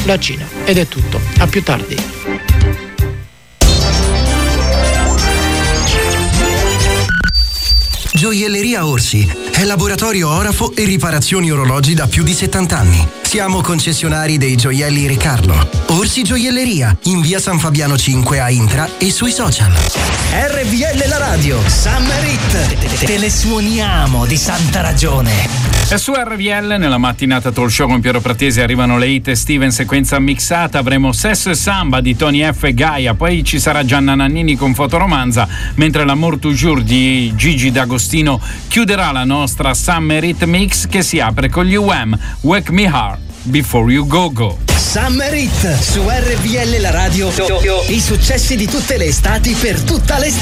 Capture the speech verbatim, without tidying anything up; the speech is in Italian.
la Cina. Ed è tutto, a più tardi. Gioielleria Orsi è laboratorio orafo e riparazioni orologi da più di settanta anni. Siamo concessionari dei gioielli Re Carlo. Orsi Gioielleria, in via San Fabiano cinque a Intra e sui social. R V L la radio, Summer Hit. Te le suoniamo di santa ragione. E su R V L nella mattinata talk show con Piero Pratesi arrivano le hit estive in sequenza mixata. Avremo Sesso e Samba di Tony F e Gaia, poi ci sarà Gianna Nannini con Fotoromanza, mentre l'Amour Toujours di Gigi D'Agostino chiuderà la nostra Summer Hit Mix, che si apre con gli U M, Wake Me Hard Before You Go Go. Summer Hit su R V L la radio, i successi di tutte le estati per tutta l'estate.